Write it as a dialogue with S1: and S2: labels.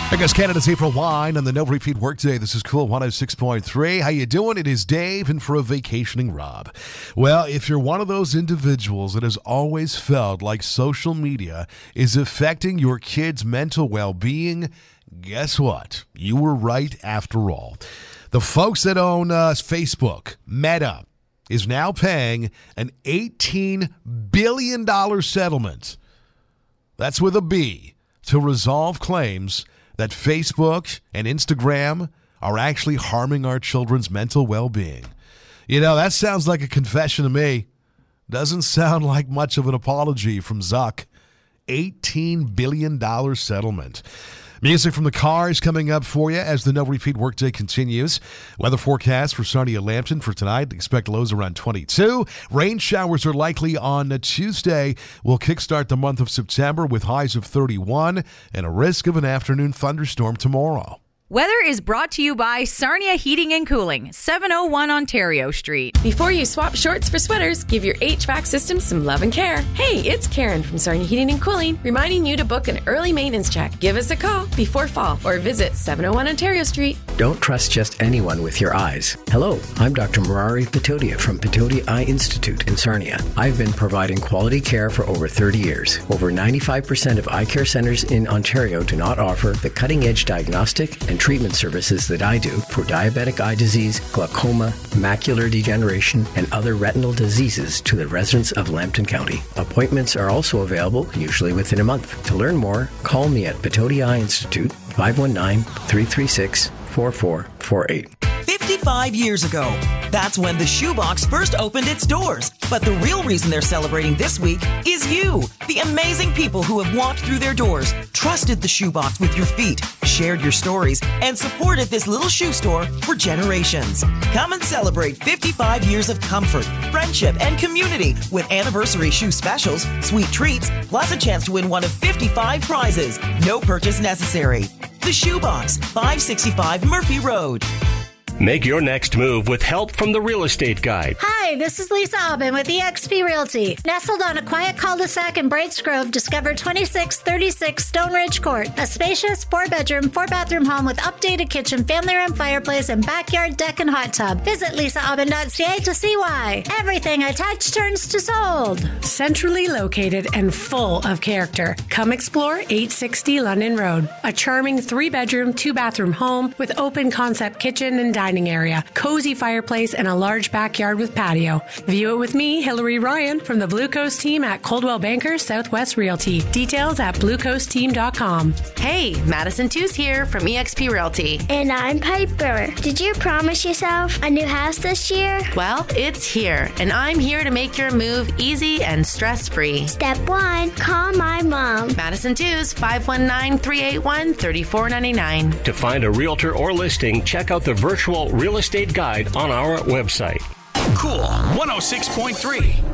S1: I guess Canada's April Wine on the No Repeat Workday. This is Cool 106.3. How you doing? It is Dave and for a vacationing Rob. Well, if you're one of those individuals that has always felt like social media is affecting your kids' mental well-being, guess what? You were right after all. The folks that own Facebook, Meta, is now paying an $18 billion settlement. That's with a B, to resolve claims that Facebook and Instagram are actually harming our children's mental well-being. You know, that sounds like a confession to me. Doesn't sound like much of an apology from Zuck. $18 billion settlement. Music from the Cars coming up for you as the No Repeat Workday continues. Weather forecast for sunny at Lambton for tonight. Expect lows around 22. Rain showers are likely on Tuesday. We'll kickstart the month of September with highs of 31 and a risk of an afternoon thunderstorm tomorrow.
S2: Weather is brought to you by Sarnia Heating and Cooling, 701 Ontario Street.
S3: Before you swap shorts for sweaters, give your HVAC system some love and care. Hey, it's Karen from Sarnia Heating and Cooling, reminding you to book an early maintenance check. Give us a call before fall or visit 701 Ontario Street.
S4: Don't trust just anyone with your eyes. Hello, I'm Dr. Murari Patodia from Patodia Eye Institute in Sarnia. I've been providing quality care for over 30 years. Over 95% of eye care centers in Ontario do not offer the cutting-edge diagnostic and treatment services that I do for diabetic eye disease, glaucoma, macular degeneration, and other retinal diseases to the residents of Lambton County. Appointments are also available, usually within a month. To learn more, call me at Patodia Eye Institute, 519-336-4448.
S5: 55 years ago. That's when the Shoebox first opened its doors. But the real reason they're celebrating this week is you, the amazing people who have walked through their doors, trusted the Shoebox with your feet, shared your stories, and supported this little shoe store for generations. Come and celebrate 55 years of comfort, friendship, and community with anniversary shoe specials, sweet treats, plus a chance to win one of 55 prizes. No purchase necessary. The Shoebox, 565 Murphy Road.
S6: Make your next move with help from the Real Estate Guide.
S7: Hi, this is Lisa Aubin with eXp Realty. Nestled on a quiet cul-de-sac in Brights Grove, discover 2636 Stone Ridge Court, a spacious 4-bedroom, 4-bathroom home with updated kitchen, family room, fireplace, and backyard deck and hot tub. Visit lisaaubin.ca to see why. Everything I touch turns to sold.
S8: Centrally located and full of character. Come explore 860 London Road, a charming 3-bedroom, 2-bathroom home with open concept kitchen and dining area, cozy fireplace, and a large backyard with patio. View it with me, Hillary Ryan, from the Blue Coast team at Coldwell Banker Southwest Realty. Details at bluecoastteam.com.
S9: Hey, Madison Tews here from eXp Realty.
S10: And I'm Piper. Did you promise yourself a new house this year?
S9: Well, it's here, and I'm here to make your move easy and stress-free.
S10: Step 1, call my mom.
S9: Madison Tews, 519-381-3499.
S6: To find a realtor or listing, check out the virtual Real Estate Guide on our website.
S11: Cool 106.3.